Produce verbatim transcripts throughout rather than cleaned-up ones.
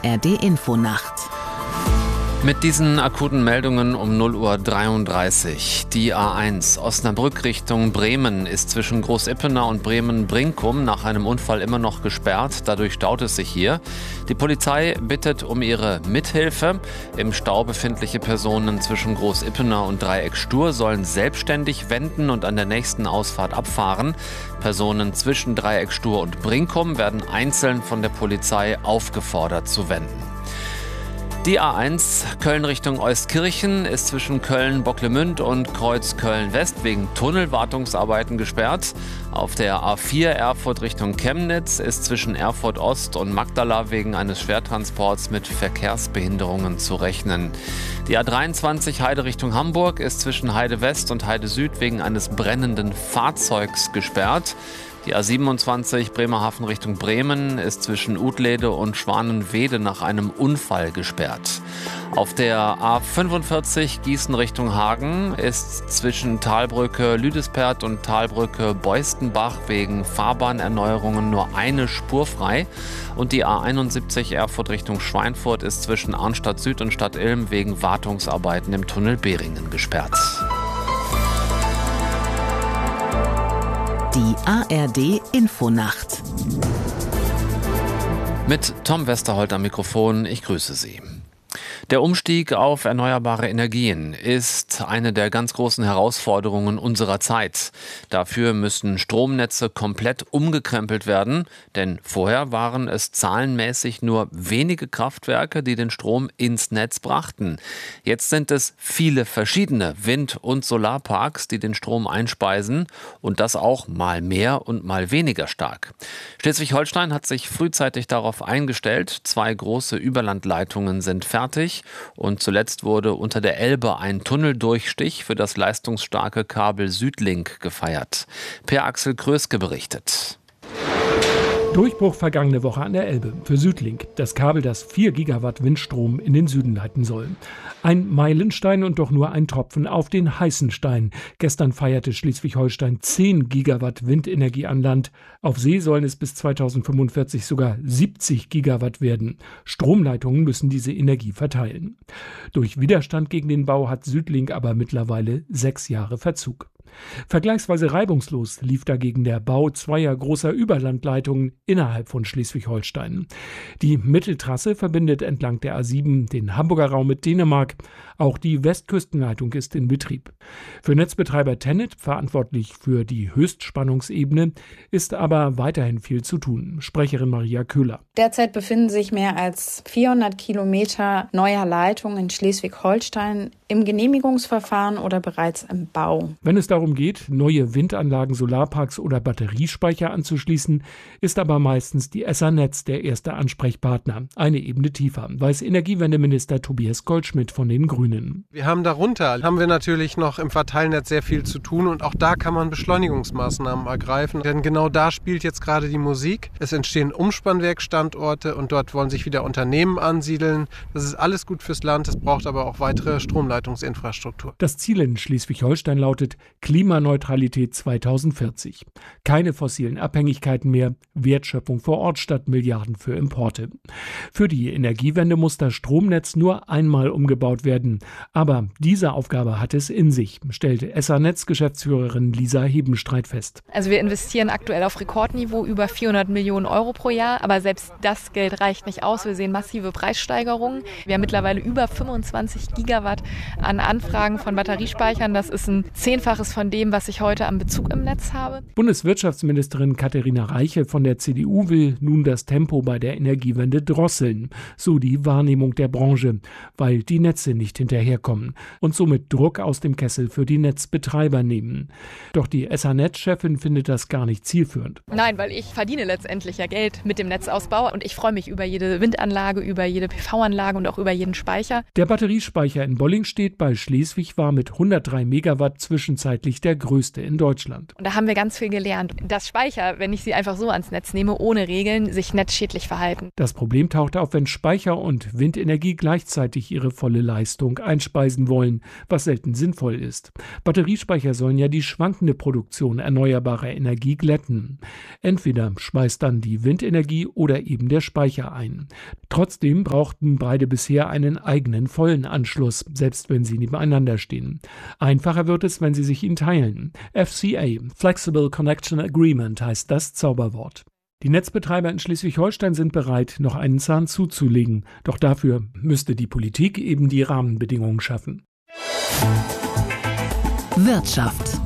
R D-Infonacht. Mit diesen akuten Meldungen um null Uhr dreiunddreißig. Die A eins Osnabrück Richtung Bremen ist zwischen Großippenau und Bremen-Brinkum nach einem Unfall immer noch gesperrt. Dadurch staut es sich hier. Die Polizei bittet um ihre Mithilfe. Im Stau befindliche Personen zwischen Großippenau und Dreieck Stur sollen selbstständig wenden und an der nächsten Ausfahrt abfahren. Personen zwischen Dreieck Stur und Brinkum werden einzeln von der Polizei aufgefordert zu wenden. Die A eins Köln Richtung Euskirchen ist zwischen Köln-Bocklemünd und Kreuz Köln-West wegen Tunnelwartungsarbeiten gesperrt. Auf der A vier Erfurt Richtung Chemnitz ist zwischen Erfurt Ost und Magdala wegen eines Schwertransports mit Verkehrsbehinderungen zu rechnen. Die A dreiundzwanzig Heide Richtung Hamburg ist zwischen Heide West und Heide Süd wegen eines brennenden Fahrzeugs gesperrt. Die A siebenundzwanzig Bremerhaven Richtung Bremen ist zwischen Utlede und Schwanenwede nach einem Unfall gesperrt. Auf der A fünfundvierzig Gießen Richtung Hagen ist zwischen Talbrücke Lüdespert und Talbrücke Beustenbach wegen Fahrbahnerneuerungen nur eine Spur frei. Und die A einundsiebzig Erfurt Richtung Schweinfurt ist zwischen Arnstadt Süd und Stadt Ilm wegen Wartungsarbeiten im Tunnel Behringen gesperrt. Die A R D-Infonacht. Mit Tom Westerholt am Mikrofon, ich grüße Sie. Der Umstieg auf erneuerbare Energien ist eine der ganz großen Herausforderungen unserer Zeit. Dafür müssen Stromnetze komplett umgekrempelt werden, denn vorher waren es zahlenmäßig nur wenige Kraftwerke, die den Strom ins Netz brachten. Jetzt sind es viele verschiedene Wind- und Solarparks, die den Strom einspeisen und das auch mal mehr und mal weniger stark. Schleswig-Holstein hat sich frühzeitig darauf eingestellt. Zwei große Überlandleitungen sind fertig. Und zuletzt wurde unter der Elbe ein Tunneldurchstich für das leistungsstarke Kabel Südlink gefeiert. Per Axel Kröske berichtet. Durchbruch vergangene Woche an der Elbe für Südlink, das Kabel, das vier Gigawatt Windstrom in den Süden leiten soll. Ein Meilenstein und doch nur ein Tropfen auf den heißen Stein. Gestern feierte Schleswig-Holstein zehn Gigawatt Windenergie an Land. Auf See sollen es bis zweitausendfünfundvierzig sogar siebzig Gigawatt werden. Stromleitungen müssen diese Energie verteilen. Durch Widerstand gegen den Bau hat Südlink aber mittlerweile sechs Jahre Verzug. Vergleichsweise reibungslos lief dagegen der Bau zweier großer Überlandleitungen innerhalb von Schleswig-Holstein. Die Mitteltrasse verbindet entlang der A sieben den Hamburger Raum mit Dänemark. Auch die Westküstenleitung ist in Betrieb. Für Netzbetreiber TenneT, verantwortlich für die Höchstspannungsebene, ist aber weiterhin viel zu tun. Sprecherin Maria Köhler. Derzeit befinden sich mehr als vierhundert Kilometer neuer Leitungen in Schleswig-Holstein im Genehmigungsverfahren oder bereits im Bau. Wenn es darum geht, neue Windanlagen, Solarparks oder Batteriespeicher anzuschließen, ist aber meistens die Essanetz der erste Ansprechpartner. Eine Ebene tiefer, weiß Energiewendeminister Tobias Goldschmidt von den Grünen. Wir haben darunter, haben wir natürlich noch im Verteilnetz sehr viel zu tun und auch da kann man Beschleunigungsmaßnahmen ergreifen. Denn genau da spielt jetzt gerade die Musik. Es entstehen Umspannwerkstandorte und dort wollen sich wieder Unternehmen ansiedeln. Das ist alles gut fürs Land, es braucht aber auch weitere Stromleitungsinfrastruktur. Das Ziel in Schleswig-Holstein lautet Klimaneutralität zweitausendvierzig. Keine fossilen Abhängigkeiten mehr, Wertschöpfung vor Ort statt Milliarden für Importe. Für die Energiewende muss das Stromnetz nur einmal umgebaut werden. Aber diese Aufgabe hat es in sich, stellte Essanetz-Geschäftsführerin Lisa Hebenstreit fest. Also wir investieren aktuell auf Rekordniveau über vierhundert Millionen Euro pro Jahr, aber selbst das Geld reicht nicht aus. Wir sehen massive Preissteigerungen. Wir haben mittlerweile über fünfundzwanzig Gigawatt an Anfragen von Batteriespeichern. Das ist ein Zehnfaches von dem, was ich heute am Bezug im Netz habe. Bundeswirtschaftsministerin Katharina Reiche von der C D U will nun das Tempo bei der Energiewende drosseln. So die Wahrnehmung der Branche, weil die Netze nicht hinterherkommen und somit Druck aus dem Kessel für die Netzbetreiber nehmen. Doch die Essanetz-Chefin findet das gar nicht zielführend. Nein, weil ich verdiene letztendlich ja Geld mit dem Netzausbau und ich freue mich über jede Windanlage, über jede P V-Anlage und auch über jeden Speicher. Der Batteriespeicher in Bollingstedt bei Schleswig war mit hundertdrei Megawatt zwischenzeitlich der größte in Deutschland. Und da haben wir ganz viel gelernt, dass Speicher, wenn ich sie einfach so ans Netz nehme, ohne Regeln, sich netzschädlich verhalten. Das Problem tauchte auf, wenn Speicher und Windenergie gleichzeitig ihre volle Leistung Versorgung einspeisen wollen, was selten sinnvoll ist. Batteriespeicher sollen ja die schwankende Produktion erneuerbarer Energie glätten. Entweder speist dann die Windenergie oder eben der Speicher ein. Trotzdem brauchten beide bisher einen eigenen vollen Anschluss, selbst wenn sie nebeneinander stehen. Einfacher wird es, wenn sie sich ihn teilen. F C A, Flexible Connection Agreement, heißt das Zauberwort. Die Netzbetreiber in Schleswig-Holstein sind bereit, noch einen Zahn zuzulegen. Doch dafür müsste die Politik eben die Rahmenbedingungen schaffen. Wirtschaft.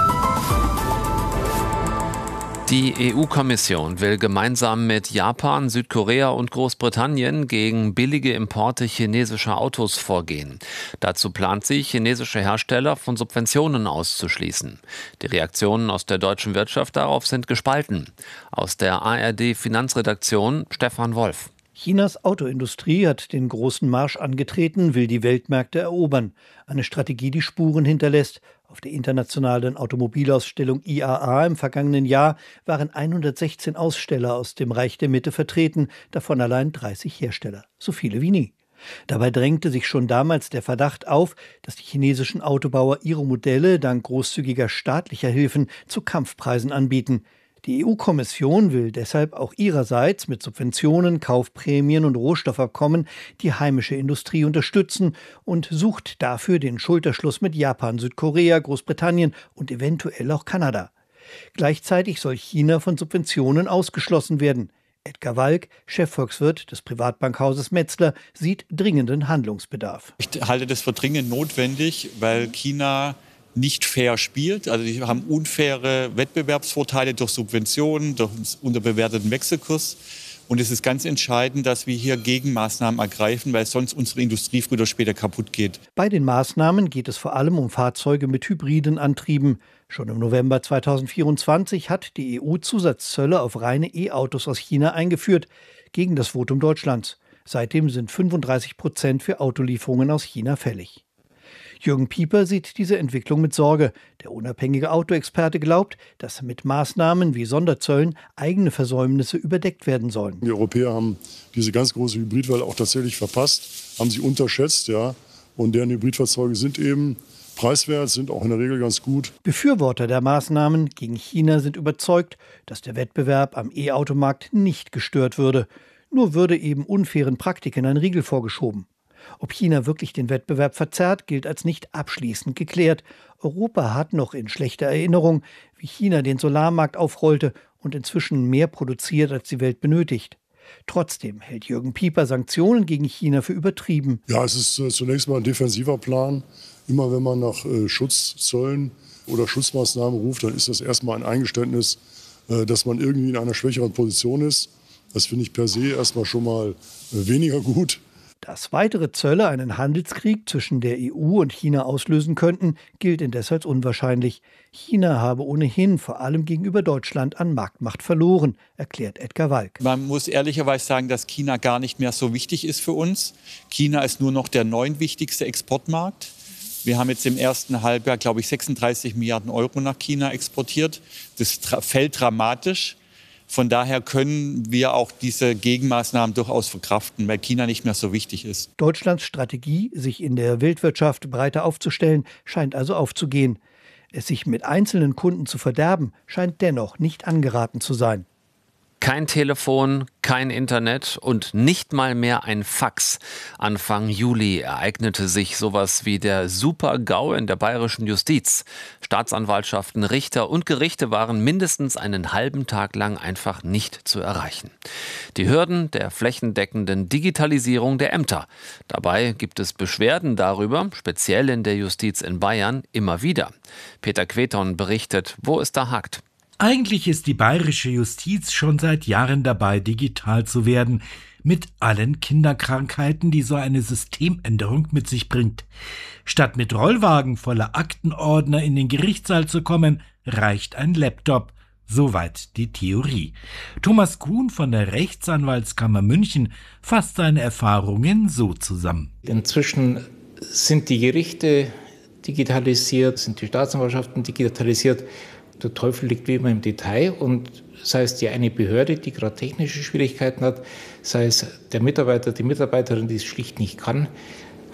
Die E U-Kommission will gemeinsam mit Japan, Südkorea und Großbritannien gegen billige Importe chinesischer Autos vorgehen. Dazu plant sie, chinesische Hersteller von Subventionen auszuschließen. Die Reaktionen aus der deutschen Wirtschaft darauf sind gespalten. Aus der A R D-Finanzredaktion Stefan Wolf. Chinas Autoindustrie hat den großen Marsch angetreten, will die Weltmärkte erobern. Eine Strategie, die Spuren hinterlässt. Auf der internationalen Automobilausstellung I A A im vergangenen Jahr waren hundertsechzehn Aussteller aus dem Reich der Mitte vertreten, davon allein dreißig Hersteller. So viele wie nie. Dabei drängte sich schon damals der Verdacht auf, dass die chinesischen Autobauer ihre Modelle dank großzügiger staatlicher Hilfen zu Kampfpreisen anbieten. Die E U-Kommission will deshalb auch ihrerseits mit Subventionen, Kaufprämien und Rohstoffabkommen die heimische Industrie unterstützen und sucht dafür den Schulterschluss mit Japan, Südkorea, Großbritannien und eventuell auch Kanada. Gleichzeitig soll China von Subventionen ausgeschlossen werden. Edgar Walk, Chefvolkswirt des Privatbankhauses Metzler, sieht dringenden Handlungsbedarf. Ich halte das für dringend notwendig, weil China nicht fair spielt. Also die haben unfaire Wettbewerbsvorteile durch Subventionen, durch einen unterbewerteten Wechselkurs. Und es ist ganz entscheidend, dass wir hier Gegenmaßnahmen ergreifen, weil sonst unsere Industrie früher oder später kaputt geht. Bei den Maßnahmen geht es vor allem um Fahrzeuge mit hybriden Antrieben. Schon im November zweitausendvierundzwanzig hat die E U Zusatzzölle auf reine E-Autos aus China eingeführt, gegen das Votum Deutschlands. Seitdem sind fünfunddreißig Prozent für Autolieferungen aus China fällig. Jürgen Pieper sieht diese Entwicklung mit Sorge. Der unabhängige Autoexperte glaubt, dass mit Maßnahmen wie Sonderzöllen eigene Versäumnisse überdeckt werden sollen. Die Europäer haben diese ganz große Hybridwelle auch tatsächlich verpasst, haben sie unterschätzt, ja. Und deren Hybridfahrzeuge sind eben preiswert, sind auch in der Regel ganz gut. Befürworter der Maßnahmen gegen China sind überzeugt, dass der Wettbewerb am E-Automarkt nicht gestört würde. Nur würde eben unfairen Praktiken ein Riegel vorgeschoben. Ob China wirklich den Wettbewerb verzerrt, gilt als nicht abschließend geklärt. Europa hat noch in schlechter Erinnerung, wie China den Solarmarkt aufrollte und inzwischen mehr produziert, als die Welt benötigt. Trotzdem hält Jürgen Pieper Sanktionen gegen China für übertrieben. Ja, es ist äh, zunächst mal ein defensiver Plan. Immer wenn man nach äh, Schutzzöllen oder Schutzmaßnahmen ruft, dann ist das erstmal ein Eingeständnis, äh, dass man irgendwie in einer schwächeren Position ist. Das finde ich per se erstmal schon mal äh, weniger gut. Dass weitere Zölle einen Handelskrieg zwischen der E U und China auslösen könnten, gilt indes als unwahrscheinlich. China habe ohnehin vor allem gegenüber Deutschland an Marktmacht verloren, erklärt Edgar Walk. Man muss ehrlicherweise sagen, dass China gar nicht mehr so wichtig ist für uns. China ist nur noch der neuntwichtigste Exportmarkt. Wir haben jetzt im ersten Halbjahr, glaube ich, sechsunddreißig Milliarden Euro nach China exportiert. Das fällt dramatisch. Von daher können wir auch diese Gegenmaßnahmen durchaus verkraften, weil China nicht mehr so wichtig ist. Deutschlands Strategie, sich in der Weltwirtschaft breiter aufzustellen, scheint also aufzugehen. Es sich mit einzelnen Kunden zu verderben, scheint dennoch nicht angeraten zu sein. Kein Telefon, kein Internet und nicht mal mehr ein Fax. Anfang Juli ereignete sich sowas wie der Super-GAU in der bayerischen Justiz. Staatsanwaltschaften, Richter und Gerichte waren mindestens einen halben Tag lang einfach nicht zu erreichen. Die Hürden der flächendeckenden Digitalisierung der Ämter. Dabei gibt es Beschwerden darüber, speziell in der Justiz in Bayern, immer wieder. Peter Queton berichtet, wo es da hakt. Eigentlich ist die bayerische Justiz schon seit Jahren dabei, digital zu werden, mit allen Kinderkrankheiten, die so eine Systemänderung mit sich bringt. Statt mit Rollwagen voller Aktenordner in den Gerichtssaal zu kommen, reicht ein Laptop. Soweit die Theorie. Thomas Kuhn von der Rechtsanwaltskammer München fasst seine Erfahrungen so zusammen. Inzwischen sind die Gerichte digitalisiert, sind die Staatsanwaltschaften digitalisiert. Der Teufel liegt wie immer im Detail und sei es die eine Behörde, die gerade technische Schwierigkeiten hat, sei es der Mitarbeiter, die Mitarbeiterin, die es schlicht nicht kann,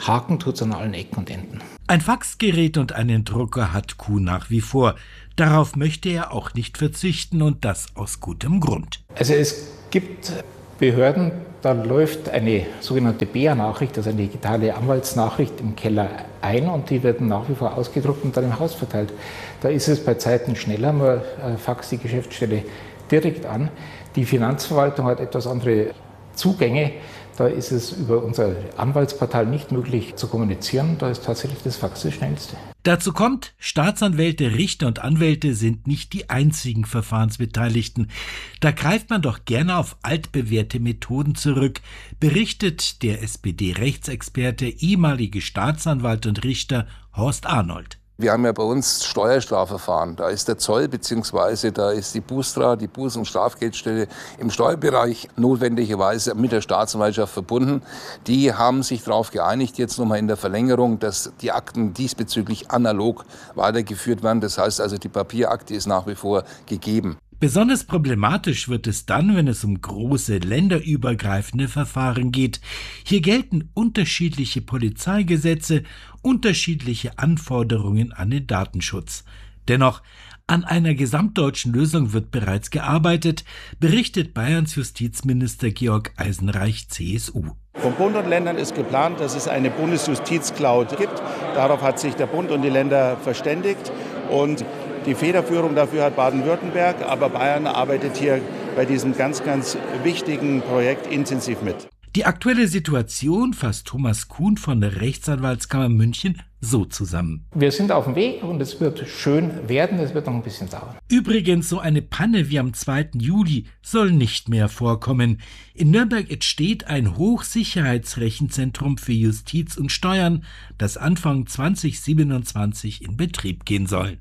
Haken tut es an allen Ecken und Enden. Ein Faxgerät und einen Drucker hat Kuhn nach wie vor. Darauf möchte er auch nicht verzichten und das aus gutem Grund. Also es gibt Behörden, da läuft eine sogenannte B A-Nachricht, also eine digitale Anwaltsnachricht im Keller ein und die werden nach wie vor ausgedruckt und dann im Haus verteilt. Da ist es bei Zeiten schneller, man faxt die Geschäftsstelle direkt an. Die Finanzverwaltung hat etwas andere Zugänge. Da ist es über unser Anwaltsportal nicht möglich zu kommunizieren. Da ist tatsächlich das Fax das Schnellste. Dazu kommt, Staatsanwälte, Richter und Anwälte sind nicht die einzigen Verfahrensbeteiligten. Da greift man doch gerne auf altbewährte Methoden zurück, berichtet der S P D-Rechtsexperte, ehemalige Staatsanwalt und Richter Horst Arnold. Wir haben ja bei uns Steuerstrafverfahren. Da ist der Zoll bzw. da ist die Bustra, die Buß- und Strafgeldstelle im Steuerbereich notwendigerweise mit der Staatsanwaltschaft verbunden. Die haben sich darauf geeinigt, jetzt nochmal in der Verlängerung, dass die Akten diesbezüglich analog weitergeführt werden. Das heißt also, die Papierakte ist nach wie vor gegeben. Besonders problematisch wird es dann, wenn es um große länderübergreifende Verfahren geht. Hier gelten unterschiedliche Polizeigesetze, unterschiedliche Anforderungen an den Datenschutz. Dennoch, an einer gesamtdeutschen Lösung wird bereits gearbeitet, berichtet Bayerns Justizminister Georg Eisenreich, C S U. Vom Bund und Ländern ist geplant, dass es eine Bundesjustizcloud gibt. Darauf hat sich der Bund und die Länder verständigt und die Federführung dafür hat Baden-Württemberg, aber Bayern arbeitet hier bei diesem ganz, ganz wichtigen Projekt intensiv mit. Die aktuelle Situation fasst Thomas Kuhn von der Rechtsanwaltskammer München so zusammen. Wir sind auf dem Weg und es wird schön werden, es wird noch ein bisschen dauern. Übrigens, so eine Panne wie am zweiten Juli soll nicht mehr vorkommen. In Nürnberg entsteht ein Hochsicherheitsrechenzentrum für Justiz und Steuern, das Anfang zwanzig siebenundzwanzig in Betrieb gehen soll.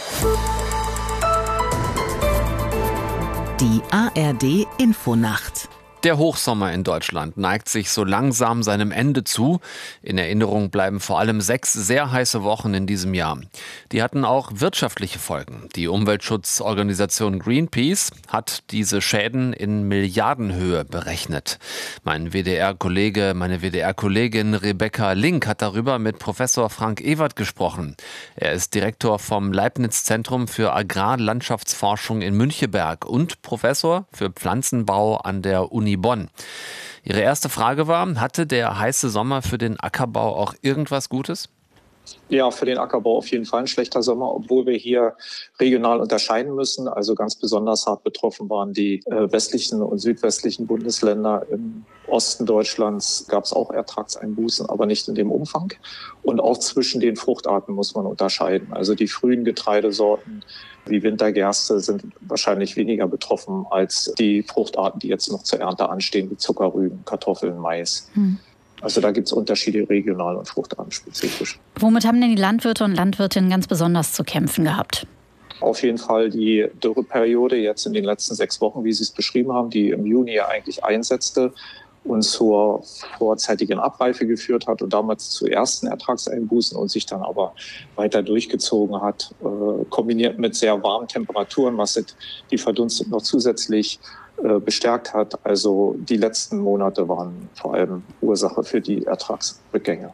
Die A R D Infonacht. Der Hochsommer in Deutschland neigt sich so langsam seinem Ende zu. In Erinnerung bleiben vor allem sechs sehr heiße Wochen in diesem Jahr. Die hatten auch wirtschaftliche Folgen. Die Umweltschutzorganisation Greenpeace hat diese Schäden in Milliardenhöhe berechnet. Mein W D R-Kollege, meine W D R-Kollegin Rebecca Link hat darüber mit Professor Frank Ewert gesprochen. Er ist Direktor vom Leibniz-Zentrum für Agrarlandschaftsforschung in Müncheberg und Professor für Pflanzenbau an der Uni Bonn. Ihre erste Frage war, hatte der heiße Sommer für den Ackerbau auch irgendwas Gutes? Ja, für den Ackerbau auf jeden Fall ein schlechter Sommer, obwohl wir hier regional unterscheiden müssen. Also ganz besonders hart betroffen waren die äh, westlichen und südwestlichen Bundesländer. Im Osten Deutschlands gab es auch Ertragseinbußen, aber nicht in dem Umfang. Und auch zwischen den Fruchtarten muss man unterscheiden. Also die frühen Getreidesorten wie Wintergerste sind wahrscheinlich weniger betroffen als die Fruchtarten, die jetzt noch zur Ernte anstehen, wie Zuckerrüben, Kartoffeln, Mais. Hm. Also da gibt es Unterschiede regional und fruchtartenspezifisch. Womit haben denn die Landwirte und Landwirtinnen ganz besonders zu kämpfen gehabt? Auf jeden Fall die Dürreperiode jetzt in den letzten sechs Wochen, wie Sie es beschrieben haben, die im Juni ja eigentlich einsetzte und zur vorzeitigen Abreife geführt hat und damals zu ersten Ertragseinbußen und sich dann aber weiter durchgezogen hat, äh, kombiniert mit sehr warmen Temperaturen, was die Verdunstung noch zusätzlich äh, bestärkt hat. Also die letzten Monate waren vor allem Ursache für die Ertragsrückgänge.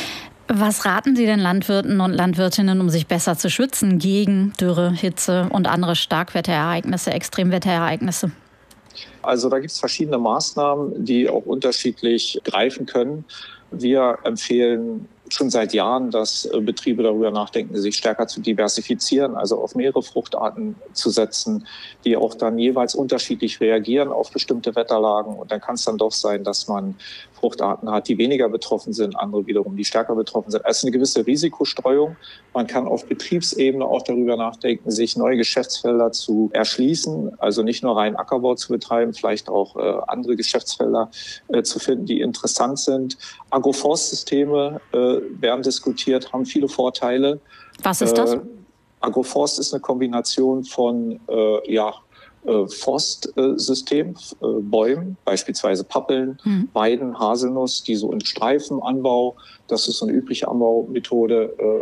Was raten Sie den Landwirten und Landwirtinnen, um sich besser zu schützen gegen Dürre, Hitze und andere Starkwetterereignisse, Extremwetterereignisse? Also da gibt es verschiedene Maßnahmen, die auch unterschiedlich greifen können. Wir empfehlen schon seit Jahren, dass Betriebe darüber nachdenken, sich stärker zu diversifizieren, also auf mehrere Fruchtarten zu setzen, die auch dann jeweils unterschiedlich reagieren auf bestimmte Wetterlagen. Und dann kann es dann doch sein, dass man Fruchtarten hat, die weniger betroffen sind, andere wiederum, die stärker betroffen sind. Also eine gewisse Risikostreuung. Man kann auf Betriebsebene auch darüber nachdenken, sich neue Geschäftsfelder zu erschließen, also nicht nur rein Ackerbau zu betreiben, vielleicht auch äh, andere Geschäftsfelder äh, zu finden, die interessant sind. Agroforstsysteme äh, werden diskutiert, haben viele Vorteile. Was ist das? Äh, Agroforst ist eine Kombination von äh, ja, äh, Forstsystem, äh, Bäumen, beispielsweise Pappeln, mhm. Weiden, Haselnuss, die so in Streifenanbau, das ist so eine übliche Anbaumethode, äh,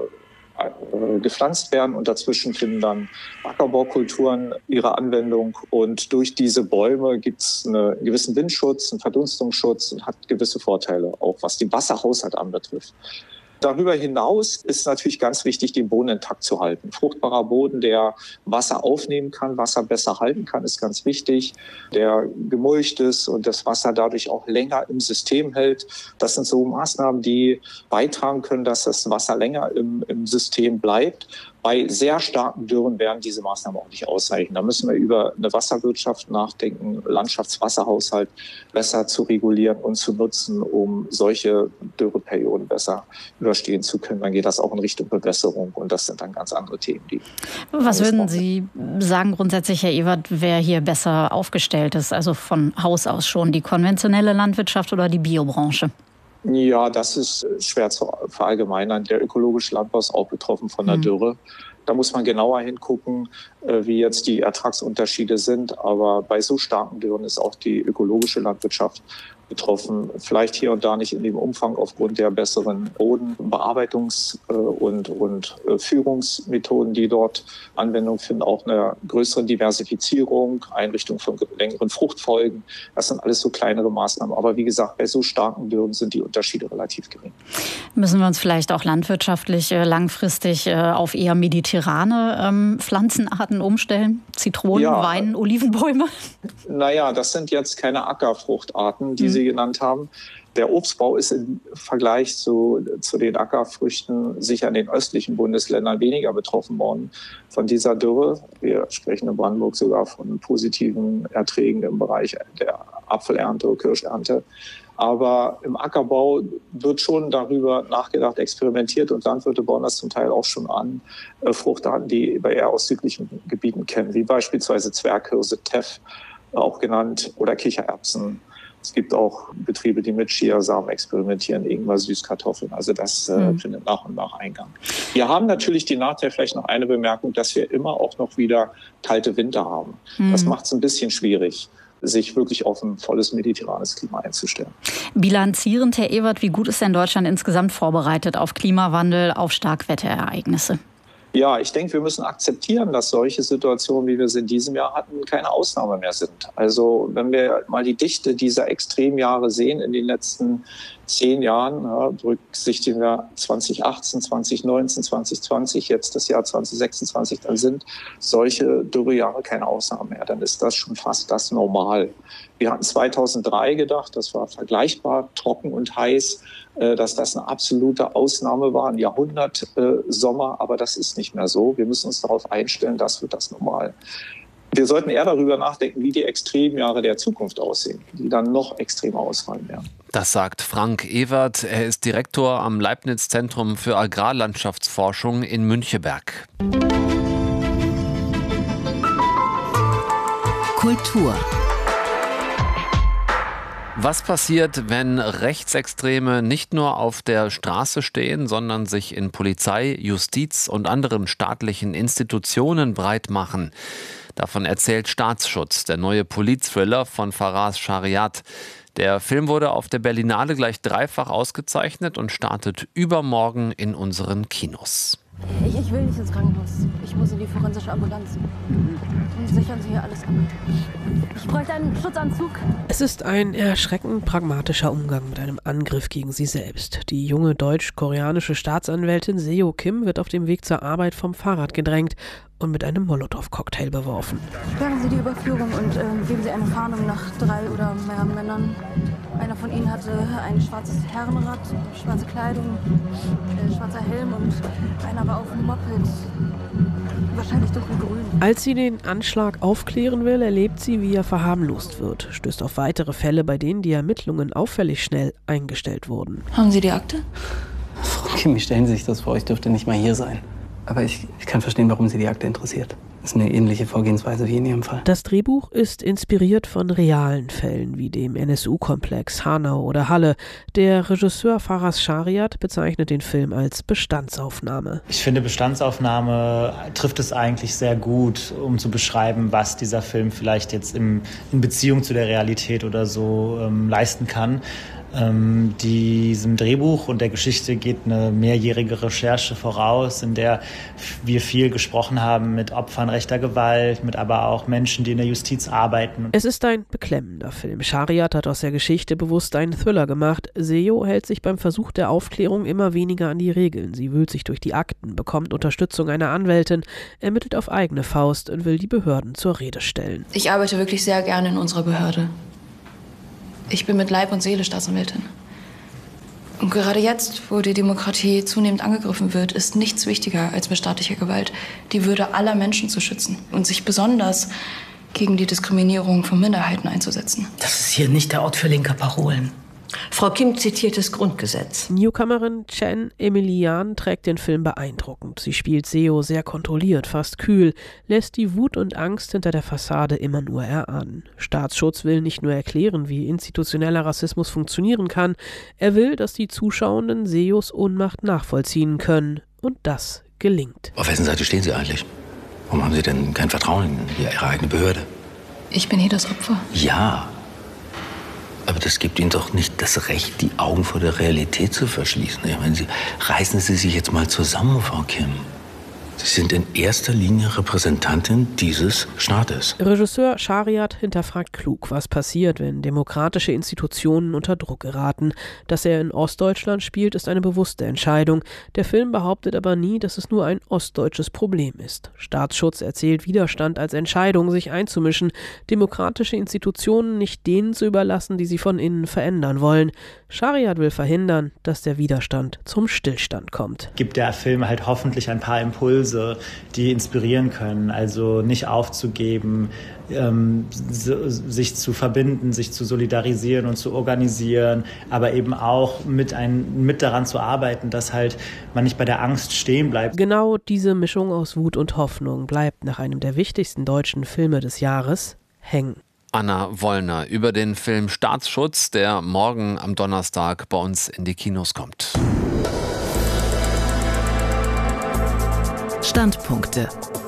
äh, gepflanzt werden und dazwischen finden dann Ackerbaukulturen ihre Anwendung. Und durch diese Bäume gibt es einen gewissen Windschutz, einen Verdunstungsschutz und hat gewisse Vorteile, auch was den Wasserhaushalt anbetrifft. Darüber hinaus ist natürlich ganz wichtig, den Boden intakt zu halten. Fruchtbarer Boden, der Wasser aufnehmen kann, Wasser besser halten kann, ist ganz wichtig. Der gemulcht ist und das Wasser dadurch auch länger im System hält. Das sind so Maßnahmen, die beitragen können, dass das Wasser länger im, im System bleibt. Bei sehr starken Dürren werden diese Maßnahmen auch nicht ausreichen. Da müssen wir über eine Wasserwirtschaft nachdenken, Landschaftswasserhaushalt besser zu regulieren und zu nutzen, um solche Dürreperioden besser überstehen zu können. Dann geht das auch in Richtung Bewässerung und das sind dann ganz andere Themen. Die Was würden Sie sagen grundsätzlich, Herr Ewert, wer hier besser aufgestellt ist, also von Haus aus schon, die konventionelle Landwirtschaft oder die Biobranche? Ja, das ist schwer zu verallgemeinern. Der ökologische Landbau ist auch betroffen von der Dürre. Da muss man genauer hingucken, wie jetzt die Ertragsunterschiede sind. Aber bei so starken Dürren ist auch die ökologische Landwirtschaft betroffen. Vielleicht hier und da nicht in dem Umfang aufgrund der besseren Bodenbearbeitungs- und, und Führungsmethoden, die dort Anwendung finden. Auch eine größere Diversifizierung, Einrichtung von längeren Fruchtfolgen. Das sind alles so kleinere Maßnahmen. Aber wie gesagt, bei so starken Dürren sind die Unterschiede relativ gering. Müssen wir uns vielleicht auch landwirtschaftlich langfristig auf eher mediterrane ähm, Pflanzenarten umstellen? Zitronen, ja, Wein, Olivenbäume? Naja, das sind jetzt keine Ackerfruchtarten, die hm. Sie genannt haben. Der Obstbau ist im Vergleich zu, zu den Ackerfrüchten sicher in den östlichen Bundesländern weniger betroffen worden von dieser Dürre. Wir sprechen in Brandenburg sogar von positiven Erträgen im Bereich der Apfelernte oder Kirschernte. Aber im Ackerbau wird schon darüber nachgedacht, experimentiert und Landwirte bauen das zum Teil auch schon an. Äh, Fruchtarten, die wir eher aus südlichen Gebieten kennen, wie beispielsweise Zwerghirse, Teff, auch genannt, oder Kichererbsen. Es gibt auch Betriebe, die mit Chiasamen experimentieren, Ingwer, Süßkartoffeln. Also das äh, mhm. findet nach und nach Eingang. Wir haben natürlich die Nachteil, vielleicht noch eine Bemerkung, dass wir immer auch noch wieder kalte Winter haben. Mhm. Das macht es ein bisschen schwierig, sich wirklich auf ein volles mediterranes Klima einzustellen. Bilanzierend, Herr Ewert, wie gut ist denn Deutschland insgesamt vorbereitet auf Klimawandel, auf Starkwetterereignisse? Ja, ich denke, wir müssen akzeptieren, dass solche Situationen, wie wir sie in diesem Jahr hatten, keine Ausnahme mehr sind. Also wenn wir mal die Dichte dieser Extremjahre sehen in den letzten zehn Jahren, ja, berücksichtigen wir zwanzig achtzehn, zwanzig neunzehn, zwanzig zwanzig, jetzt das Jahr zwanzig sechsundzwanzig, dann sind solche Dürrejahre keine Ausnahme mehr. Dann ist das schon fast das Normal. Wir hatten zweitausenddrei gedacht, das war vergleichbar trocken und heiß, dass das eine absolute Ausnahme war, ein Jahrhundertsommer, aber das ist nicht mehr so. Wir müssen uns darauf einstellen, das wird das Normal. Wir sollten eher darüber nachdenken, wie die Extremjahre der Zukunft aussehen, die dann noch extremer ausfallen werden. Das sagt Frank Ewert. Er ist Direktor am Leibniz-Zentrum für Agrarlandschaftsforschung in Müncheberg. Kultur. Was passiert, wenn Rechtsextreme nicht nur auf der Straße stehen, sondern sich in Polizei, Justiz und anderen staatlichen Institutionen breit machen? Davon erzählt Staatsschutz, der neue Polit-Thriller von Faraz Shariat. Der Film wurde auf der Berlinale gleich dreifach ausgezeichnet und startet übermorgen in unseren Kinos. Ich, ich will nicht ins Krankenhaus. Ich muss in die forensische Ambulanz. Sichern Sie hier alles ab. Ich bräuchte einen Schutzanzug. Es ist ein erschreckend pragmatischer Umgang mit einem Angriff gegen sie selbst. Die junge deutsch-koreanische Staatsanwältin Seo Kim wird auf dem Weg zur Arbeit vom Fahrrad gedrängt und mit einem Molotow-Cocktail beworfen. Sperren Sie die Überführung und äh, geben Sie eine Fahndung nach drei oder mehr Männern. Einer von ihnen hatte ein schwarzes Herrenrad, schwarze Kleidung, äh, schwarzer Helm und einer war auf dem Moped. Wahrscheinlich dunkelgrün. Als sie den Anschlag aufklären will, erlebt sie, wie er verharmlost wird. Stößt auf weitere Fälle, bei denen die Ermittlungen auffällig schnell eingestellt wurden. Haben Sie die Akte? Frau Kim, stellen Sie sich das vor, ich dürfte nicht mal hier sein. Aber ich, ich kann verstehen, warum Sie die Akte interessiert. Das ist eine ähnliche Vorgehensweise wie in Ihrem Fall. Das Drehbuch ist inspiriert von realen Fällen wie dem N S U-Komplex, Hanau oder Halle. Der Regisseur Faraz Shariat bezeichnet den Film als Bestandsaufnahme. Ich finde, Bestandsaufnahme trifft es eigentlich sehr gut, um zu beschreiben, was dieser Film vielleicht jetzt im, in Beziehung zu der Realität oder so ähm, leisten kann. Ähm, diesem Drehbuch und der Geschichte geht eine mehrjährige Recherche voraus, in der wir viel gesprochen haben mit Opfern rechter Gewalt, mit aber auch Menschen, die in der Justiz arbeiten. Es ist ein beklemmender Film. Shariat hat aus der Geschichte bewusst einen Thriller gemacht. Seyo hält sich beim Versuch der Aufklärung immer weniger an die Regeln. Sie wühlt sich durch die Akten, bekommt Unterstützung einer Anwältin, ermittelt auf eigene Faust und will die Behörden zur Rede stellen. Ich arbeite wirklich sehr gerne in unserer Behörde. Ich bin mit Leib und Seele Staatsanwältin. Und gerade jetzt, wo die Demokratie zunehmend angegriffen wird, ist nichts wichtiger als mit staatlicher Gewalt die Würde aller Menschen zu schützen und sich besonders gegen die Diskriminierung von Minderheiten einzusetzen. Das ist hier nicht der Ort für linke Parolen. Frau Kim zitiert das Grundgesetz. Newcomerin Chen Emilian trägt den Film beeindruckend. Sie spielt Seyo sehr kontrolliert, fast kühl, lässt die Wut und Angst hinter der Fassade immer nur erahnen. Staatsschutz will nicht nur erklären, wie institutioneller Rassismus funktionieren kann, er will, dass die Zuschauenden Seyos Ohnmacht nachvollziehen können. Und das gelingt. Auf wessen Seite stehen Sie eigentlich? Warum haben Sie denn kein Vertrauen in Ihre eigene Behörde? Ich bin hier das Opfer. Ja. Aber das gibt Ihnen doch nicht das Recht, die Augen vor der Realität zu verschließen. Ich meine, Sie, reißen Sie sich jetzt mal zusammen, Frau Kim. Sie sind in erster Linie Repräsentantin dieses Staates. Regisseur Shariat hinterfragt klug, was passiert, wenn demokratische Institutionen unter Druck geraten. Dass er in Ostdeutschland spielt, ist eine bewusste Entscheidung. Der Film behauptet aber nie, dass es nur ein ostdeutsches Problem ist. Staatsschutz erzählt Widerstand als Entscheidung, sich einzumischen, demokratische Institutionen nicht denen zu überlassen, die sie von innen verändern wollen. Shariat will verhindern, dass der Widerstand zum Stillstand kommt. Gibt der Film halt hoffentlich ein paar Impulse, die inspirieren können, also nicht aufzugeben, ähm, so, sich zu verbinden, sich zu solidarisieren und zu organisieren, aber eben auch mit, ein, mit daran zu arbeiten, dass halt man nicht bei der Angst stehen bleibt. Genau diese Mischung aus Wut und Hoffnung bleibt nach einem der wichtigsten deutschen Filme des Jahres hängen. Anna Wollner über den Film Staatsschutz, der morgen am Donnerstag bei uns in die Kinos kommt. Standpunkte.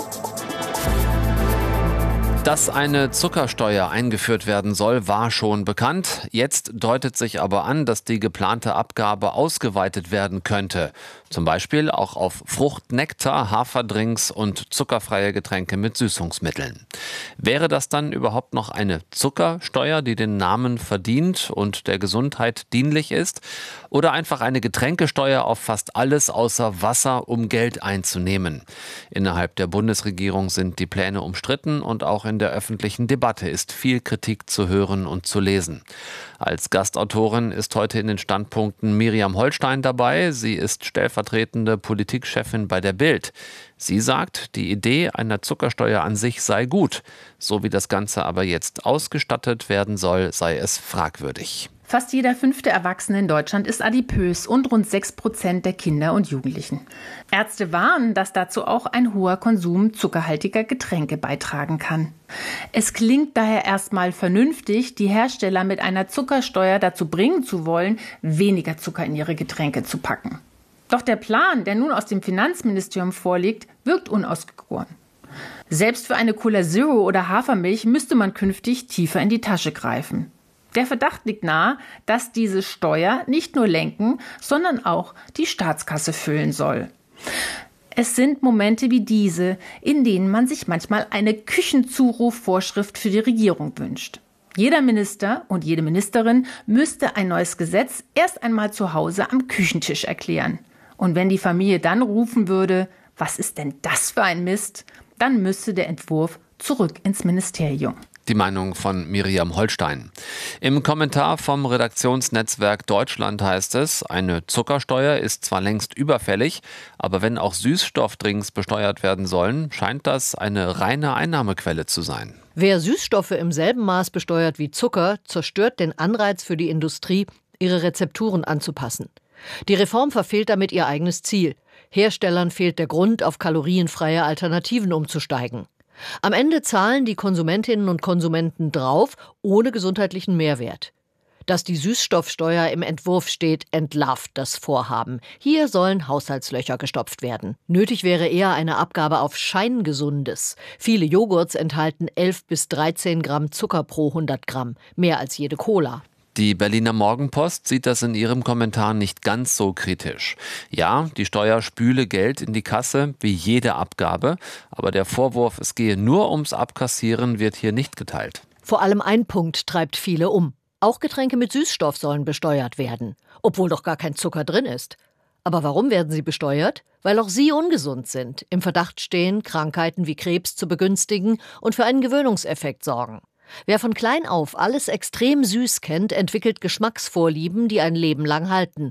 Dass eine Zuckersteuer eingeführt werden soll, war schon bekannt. Jetzt deutet sich aber an, dass die geplante Abgabe ausgeweitet werden könnte. Zum Beispiel auch auf Frucht, Nektar, Haferdrinks und zuckerfreie Getränke mit Süßungsmitteln. Wäre das dann überhaupt noch eine Zuckersteuer, die den Namen verdient und der Gesundheit dienlich ist? Oder einfach eine Getränkesteuer auf fast alles außer Wasser, um Geld einzunehmen? Innerhalb der Bundesregierung sind die Pläne umstritten und auch in der öffentlichen Debatte ist viel Kritik zu hören und zu lesen. Als Gastautorin ist heute in den Standpunkten Miriam Holstein dabei. Sie ist stellvertretende Politikchefin bei der Bild. Sie sagt, die Idee einer Zuckersteuer an sich sei gut. So wie das Ganze aber jetzt ausgestattet werden soll, sei es fragwürdig. Fast jeder fünfte Erwachsene in Deutschland ist adipös und rund sechs Prozent der Kinder und Jugendlichen. Ärzte warnen, dass dazu auch ein hoher Konsum zuckerhaltiger Getränke beitragen kann. Es klingt daher erstmal vernünftig, die Hersteller mit einer Zuckersteuer dazu bringen zu wollen, weniger Zucker in ihre Getränke zu packen. Doch der Plan, der nun aus dem Finanzministerium vorliegt, wirkt unausgegoren. Selbst für eine Cola Zero oder Hafermilch müsste man künftig tiefer in die Tasche greifen. Der Verdacht liegt nahe, dass diese Steuer nicht nur lenken, sondern auch die Staatskasse füllen soll. Es sind Momente wie diese, in denen man sich manchmal eine Küchenzurufvorschrift für die Regierung wünscht. Jeder Minister und jede Ministerin müsste ein neues Gesetz erst einmal zu Hause am Küchentisch erklären. Und wenn die Familie dann rufen würde, was ist denn das für ein Mist, dann müsste der Entwurf zurück ins Ministerium. Die Meinung von Miriam Holstein. Im Kommentar vom Redaktionsnetzwerk Deutschland heißt es, eine Zuckersteuer ist zwar längst überfällig, aber wenn auch Süßstoffdrinks besteuert werden sollen, scheint das eine reine Einnahmequelle zu sein. Wer Süßstoffe im selben Maß besteuert wie Zucker, zerstört den Anreiz für die Industrie, ihre Rezepturen anzupassen. Die Reform verfehlt damit ihr eigenes Ziel. Herstellern fehlt der Grund, auf kalorienfreie Alternativen umzusteigen. Am Ende zahlen die Konsumentinnen und Konsumenten drauf, ohne gesundheitlichen Mehrwert. Dass die Süßstoffsteuer im Entwurf steht, entlarvt das Vorhaben. Hier sollen Haushaltslöcher gestopft werden. Nötig wäre eher eine Abgabe auf Scheingesundes. Viele Joghurts enthalten elf bis dreizehn Gramm Zucker pro hundert Gramm, mehr als jede Cola. Die Berliner Morgenpost sieht das in ihrem Kommentar nicht ganz so kritisch. Ja, die Steuer spüle Geld in die Kasse, wie jede Abgabe, aber der Vorwurf, es gehe nur ums Abkassieren, wird hier nicht geteilt. Vor allem ein Punkt treibt viele um. Auch Getränke mit Süßstoff sollen besteuert werden, obwohl doch gar kein Zucker drin ist. Aber warum werden sie besteuert? Weil auch sie ungesund sind, im Verdacht stehen, Krankheiten wie Krebs zu begünstigen und für einen Gewöhnungseffekt sorgen. Wer von klein auf alles extrem süß kennt, entwickelt Geschmacksvorlieben, die ein Leben lang halten.